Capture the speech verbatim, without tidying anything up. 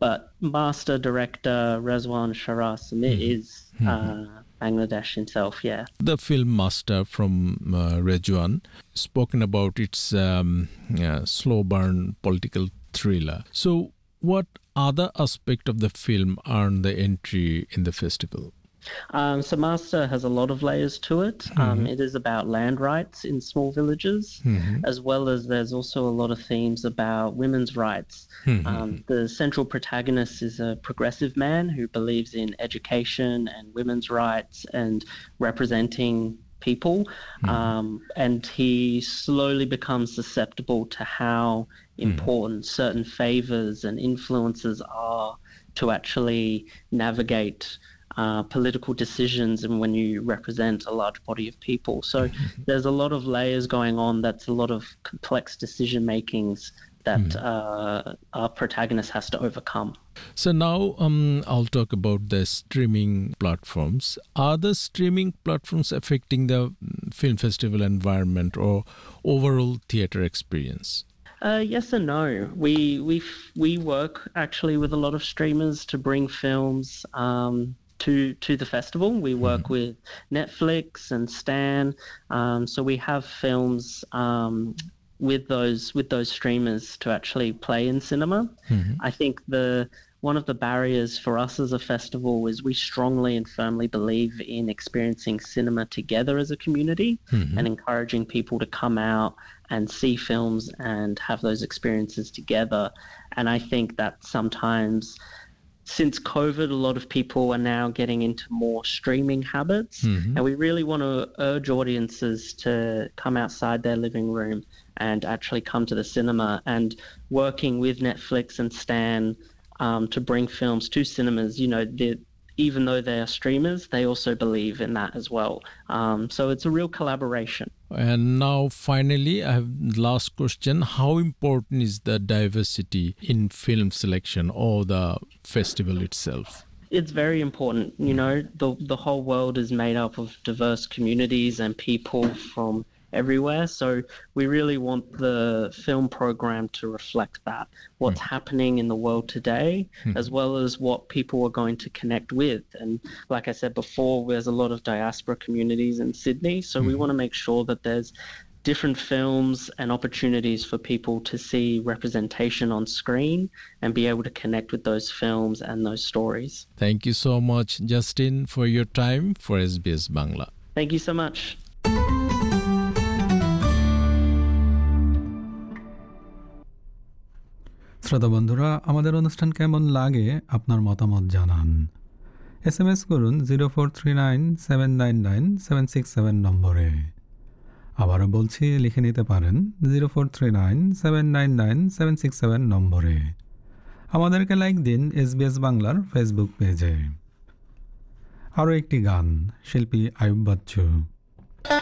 but master director Rezwan Shahraz Samit Mhm. is uh, Bangladesh himself. Yeah. The film master from uh, Rejwan spoken about its um, uh, slow burn political thriller. So, what other aspect of the film earned the entry in the festival? Um, so Master has a lot of layers to it. Um, Mhm. it is about land rights in small villages, Mhm. as well as there's also a lot of themes about women's rights. Um, Mhm. the central protagonist is a progressive man who believes in education and women's rights and representing people. Um, and he slowly becomes susceptible to how important certain favors and influences are to actually navigate uh, political decisions and when you represent a large body of people. So there's a lot of layers going on. That's a lot of complex decision makings that uh, our protagonist has to overcome. So now um, I'll talk about the streaming platforms. Are the streaming platforms affecting the mm, film festival environment or overall theater experience? Uh, yes and no. We we we work actually with a lot of streamers to bring films um, to to the festival. We work with Netflix and Stan, um, so we have films um, with those with those streamers to actually play in cinema. I think the one of the barriers for us as a festival is we strongly and firmly believe in experiencing cinema together as a community and encouraging people to come out and see films and have those experiences together. And I think that sometimes since COVID, a lot of people are now getting into more streaming habits, and we really want to urge audiences to come outside their living room and actually come to the cinema. And working with Netflix and Stan um, to bring films to cinemas, you know, even though they are streamers, they also believe in that as well. Um, so it's a real collaboration. And now, finally, I have the last question. How important is the diversity in film selection or the festival itself? It's very important. You know, the the whole world is made up of diverse communities and people from everywhere. So we really want the film program to reflect that, what's happening in the world today, as well as what people are going to connect with. And like I said before, there's a lot of diaspora communities in Sydney. So we want to make sure that there's different films and opportunities for people to see representation on screen and be able to connect with those films and those stories. Thank you so much, Justin, for your time for S B S Bangla. Thank you so much. শ্রোতা বন্ধুরা, আমাদের অনুষ্ঠান কেমন লাগে আপনার মতামত জানান। S M S করুন zero four three nine seven nine nine seven six seven নম্বরে। আবারও বলছি, লিখে নিতে পারেন zero four three nine seven nine nine seven six seven নম্বরে। আমাদেরকে লাইক দিন এসবিএস বাংলার ফেসবুক পেজে। আরও একটি গান, শিল্পী আয়ুব বাচ্চু।